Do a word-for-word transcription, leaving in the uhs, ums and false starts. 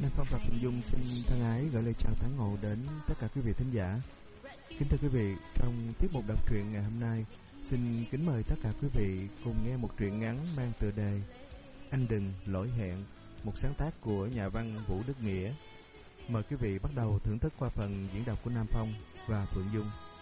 Nam Phong và Phượng Dung xin thân ái gửi lời chào tán ngộ đến tất cả quý vị thính giả. Kính thưa quý vị, trong tiết mục đọc truyện ngày hôm nay, xin kính mời tất cả quý vị cùng nghe một truyện ngắn mang tựa đề Anh Đừng Lỗi Hẹn, một sáng tác của nhà văn Vũ Đức Nghĩa. Mời quý vị bắt đầu thưởng thức qua phần diễn đọc của Nam Phong và Phượng Dung.